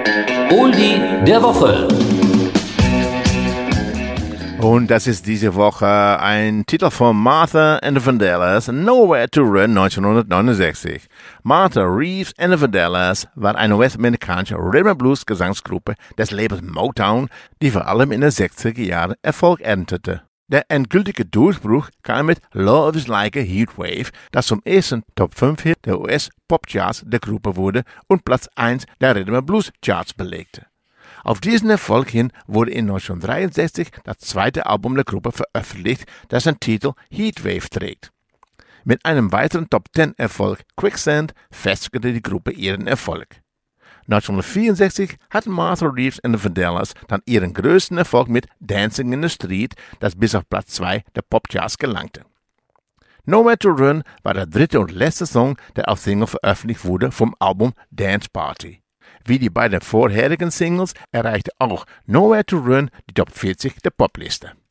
Oldie der Woche. Und das ist diese Woche ein Titel von Martha and the Vandellas, Nowhere to Run, 1969. Martha Reeves and the Vandellas war eine US-amerikanische Rhythm-and-Blues-Gesangsgruppe des Labels Motown, die vor allem in den 60er Jahren Erfolg erntete. Der endgültige Durchbruch kam mit Love is Like a Heatwave, das zum ersten Top-5-Hit der US-Pop-Charts der Gruppe wurde und Platz 1 der Rhythm-and-Blues-Charts belegte. Auf diesen Erfolg hin wurde in 1963 das zweite Album der Gruppe veröffentlicht, das den Titel Heatwave trägt. Mit einem weiteren Top-10-Erfolg Quicksand festigte die Gruppe ihren Erfolg. 1964 hatten Martha Reeves and the Vandellas dann ihren größten Erfolg mit Dancing in the Street, das bis auf Platz 2 der Popcharts gelangte. Nowhere to Run war der dritte und letzte Song, der als Single veröffentlicht wurde vom Album Dance Party. Wie die beiden vorherigen Singles erreichte auch Nowhere to Run die Top 40 der Popliste.